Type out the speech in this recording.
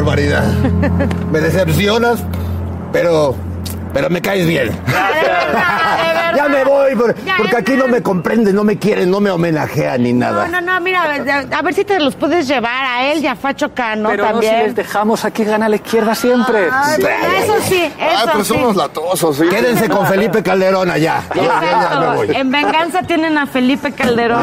barbaridad. Me decepcionas, pero me caes bien. Ya me voy, porque aquí no me comprenden, no me quieren, no me homenajean ni nada. No, mira, a ver si te los puedes llevar a él y a Facho Cano pero también. Pero no, si les dejamos, aquí gana la izquierda siempre. Eso sí, pero son unos latosos. ¿Sí? Quédense con Felipe Calderón allá. Exacto. En venganza tienen a Felipe Calderón.